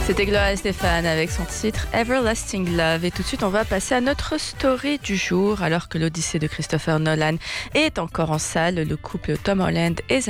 C'était Gloria Estefan avec son titre Everlasting Love. Et tout de suite, on va passer à notre story du jour. Alors que l'Odyssée de Christopher Nolan est encore en salle, le couple Tom Holland et